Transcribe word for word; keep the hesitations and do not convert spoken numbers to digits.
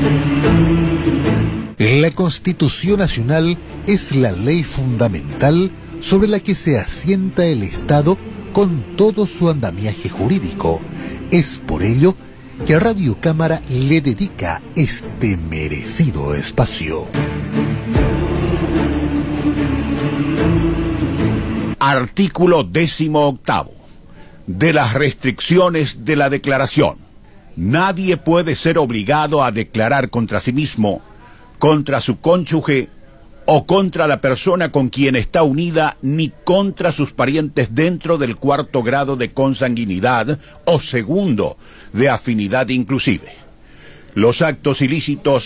La Constitución Nacional es la ley fundamental sobre la que se asienta el Estado con todo su andamiaje jurídico. Es por ello que Radio Cámara le dedica este merecido espacio. Artículo décimo octavo. De las restricciones de la declaración. Nadie puede ser obligado a declarar contra sí mismo, contra su cónyuge o contra la persona con quien está unida, ni contra sus parientes dentro del cuarto grado de consanguinidad o segundo de afinidad inclusive. Los actos ilícitos